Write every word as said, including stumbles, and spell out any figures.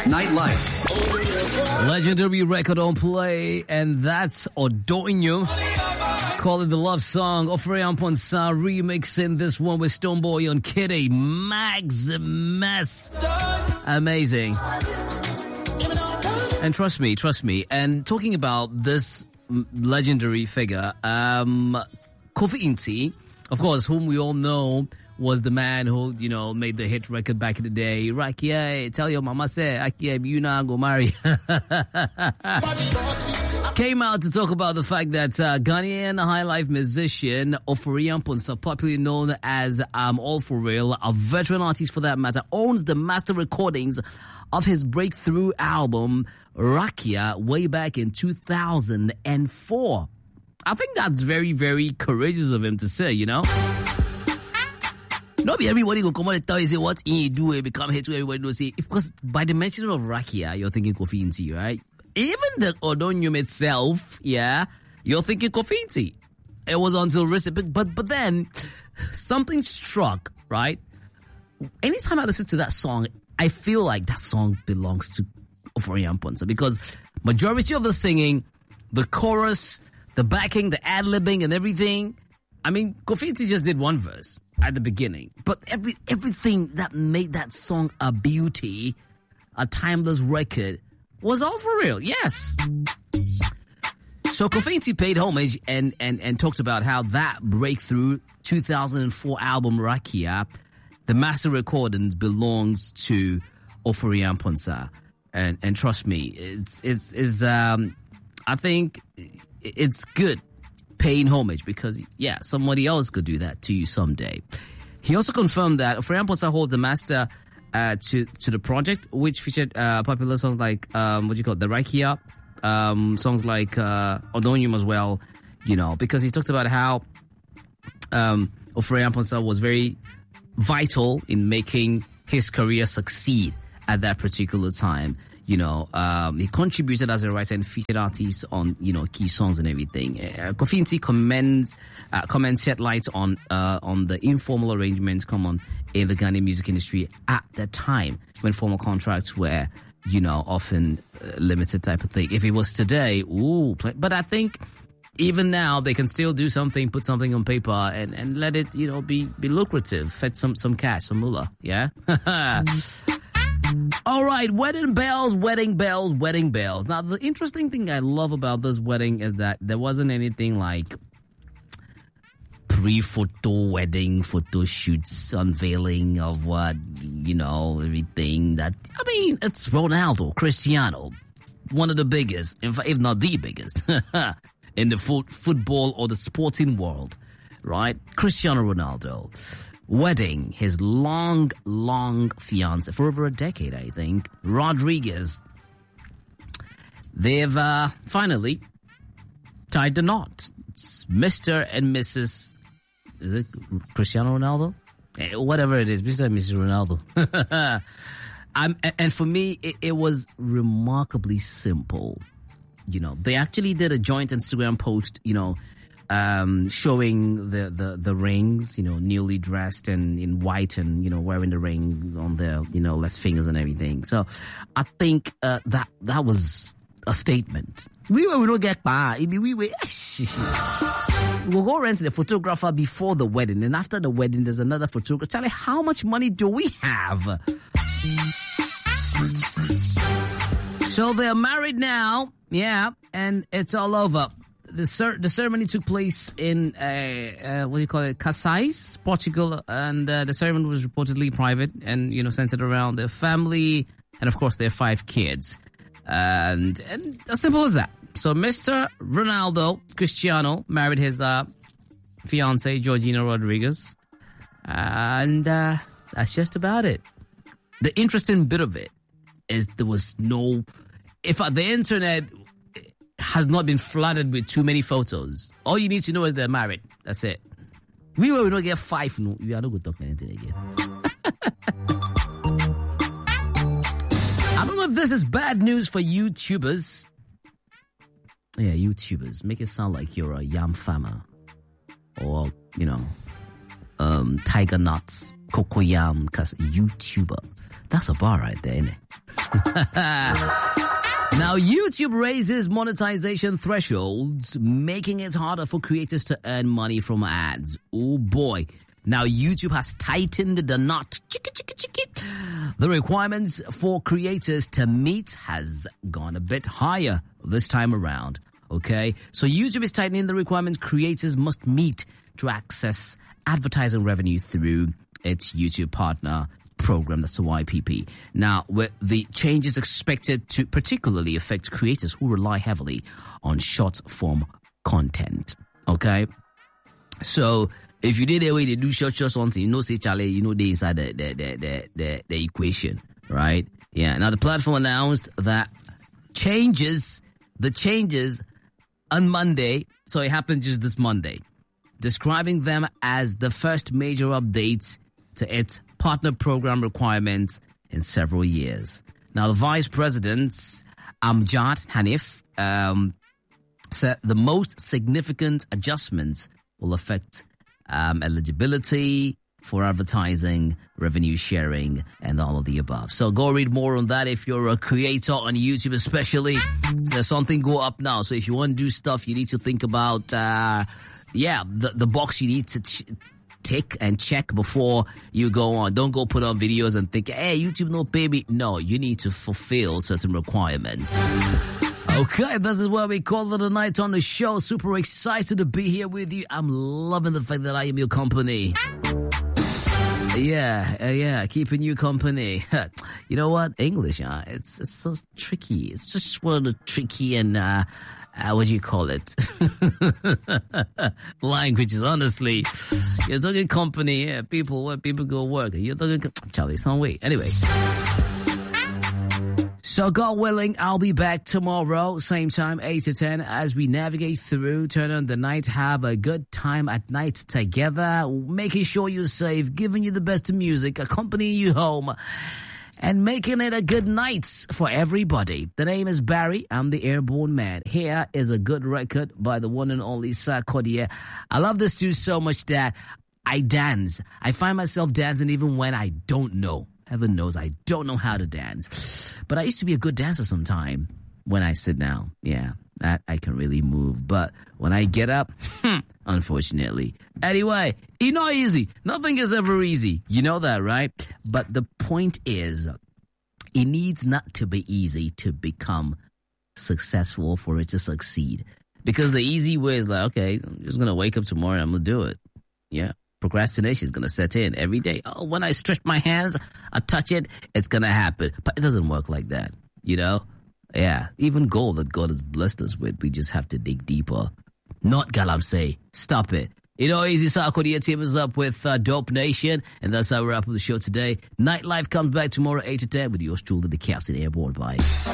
Nightlife. Legendary record on play, and that's Odonyo. Call it the love song. Ofreyan Ponsa remixing this one with Stonebwoy on Kitty. Maximus. Amazing. And trust me, trust me. And talking about this legendary figure, um, Kofi Inti, of course, whom we all know was the man who, you know, made the hit record back in the day. Rakia, tell your mama say, Akia, you now go marry. Came out to talk about the fact that uh, Ghanaian high life musician Ofreyan Ponsa, popularly known as um, All For Real, a veteran artist for that matter, owns the master recordings of his breakthrough album Rakia way back in two thousand four. I think that's very, very courageous of him to say, you know. Not be everybody will come on and tell you, say, what you do, it become hate to everybody will say. Because by the mention of Rakia, you're thinking Kofi Inti, right? Even the Odonyo itself, yeah, you're thinking Kofi Inti. It was until recently, but, but then something struck, right? Anytime I listen to that song, I feel like that song belongs to Ofreyan Ponsa because majority of the singing, the chorus, the backing, the ad-libbing and everything, I mean, Kofi Inti just did one verse at the beginning, but every everything that made that song a beauty, a timeless record, was All For Real. Yes. So Kofi Inti paid homage and, and, and talked about how that breakthrough two thousand four album Rakia, the master recordings, belongs to Ofreyan Ponsa. And and trust me, it's it's is um I think it's good paying homage because yeah, somebody else could do that to you someday. He also confirmed that Ofreyan Ponsa holds the master uh, to to the project, which featured uh, popular songs like um what do you call it, the Rakia, um songs like uh, Odonyo as well, you know, because he talked about how um Ofreyan Ponsa was very vital in making his career succeed at that particular time. You know, um, he contributed as a writer and featured artists on, you know, key songs and everything. Uh, Kofi Inti comments, uh, comments shed light on, uh, on the informal arrangements common in the Ghanaian music industry at that time when formal contracts were, you know, often uh, limited type of thing. If it was today, ooh, but I think even now they can still do something, put something on paper and, and let it, you know, be, be lucrative, fetch some, some cash, some moolah. Yeah. All right, wedding bells, wedding bells, wedding bells. Now, the interesting thing I love about this wedding is that there wasn't anything like pre-photo wedding, photo shoots, unveiling of what, you know, everything that, I mean, it's Ronaldo, Cristiano, one of the biggest, in fact, if not the biggest, in the fo- football or the sporting world, right? Cristiano Ronaldo. Wedding his long, long fiance for over a decade, I think, Rodriguez. They've uh, finally tied the knot. It's Mister and Missus Is it Cristiano Ronaldo? Eh, whatever it is, Mister and Missus Ronaldo. um, and for me, it, it was remarkably simple. You know, they actually did a joint Instagram post, you know, Um, showing the, the, the rings, you know, newly dressed and in white and, you know, wearing the ring on their, you know, left fingers and everything. So I think uh, that that was a statement. We will not get by. We will we'll go rent the photographer before the wedding, and after the wedding, there's another photographer. Charlie, how much money do we have? So they're married now, yeah, and it's all over. The cer- the ceremony took place in, uh, uh, what do you call it, Casais, Portugal, and uh, the ceremony was reportedly private and, you know, centered around their family and, of course, their five kids. And, and as simple as that. So Mister Ronaldo Cristiano married his uh, fiancée, Georgina Rodriguez. And uh, that's just about it. The interesting bit of it is there was no... If uh, the internet... has not been flooded with too many photos. All you need to know is they're married. That's it. We will not get five. No, we are not going to talk anything again. I don't know if this is bad news for YouTubers. Yeah, YouTubers. Make it sound like you're a yam farmer. Or, you know, um, tiger nuts, cocoyam, cause YouTuber. That's a bar right there, isn't it? Now, YouTube raises monetization thresholds, making it harder for creators to earn money from ads. Oh boy. Now, YouTube has tightened the knot. Chicka, chicka, chicka. The requirements for creators to meet has gone a bit higher this time around. Okay? So YouTube is tightening the requirements creators must meet to access advertising revenue through its YouTube partner program, that's the Y P P. Now, with the changes expected to particularly affect creators who rely heavily on short-form content. Okay? So, if you did a way to do short, short something, you know, say, Charlie, you know, they inside the, the, the, the, the, the equation, right? Yeah. Now, the platform announced that changes, the changes on Monday, so it happened just this Monday, describing them as the first major updates to its partner program requirements in several years. Now, the vice president, Amjad Hanif, um, said the most significant adjustments will affect um, eligibility for advertising, revenue sharing, and all of the above. So go read more on that if you're a creator on YouTube especially. There's something go up now. So if you want to do stuff, you need to think about, uh, yeah, the, the box you need to ch- tick and check before you go on. Don't go put on videos and think, hey, YouTube no pay me. No, you need to fulfill certain requirements. Okay, this is what we call it a night on the show. Super excited to be here with you. I'm loving the fact that I am your company. Yeah, uh, yeah, keeping you company. You know what? English, uh, it's, it's so tricky. It's just one of the tricky and, uh, uh, what do you call it? Languages, honestly. You're talking company, yeah, people, where people go work. You're talking, Charlie, some way. Anyway. So God willing, I'll be back tomorrow, same time, eight to ten, as we navigate through, turn on the night, have a good time at night together, making sure you're safe, giving you the best of music, accompanying you home, and making it a good night for everybody. The name is Barry. I'm the Airborne Man. Here is a good record by the one and only Sarkodie. I love this tune so much that I dance. I find myself dancing even when I don't know. Heaven knows I don't know how to dance. But I used to be a good dancer sometime when I sit down. Yeah, that I can really move. But when I get up, unfortunately. Anyway, it's not easy. Nothing is ever easy. You know that, right? But the point is, it needs not to be easy to become successful for it to succeed. Because the easy way is like, okay, I'm just going to wake up tomorrow and I'm going to do it. Yeah. Procrastination is going to set in every day. Oh, when I stretch my hands, I touch it, it's going to happen. But it doesn't work like that, you know? Yeah, even gold that God has blessed us with, we just have to dig deeper. Not Galamsey. Stop it. You know, Easy Sarkodie team is up with uh, Dope Nation, and that's how we wrap up the show today. Nightlife comes back tomorrow, eight to ten, with yours truly, the Captain Airborne. Bye.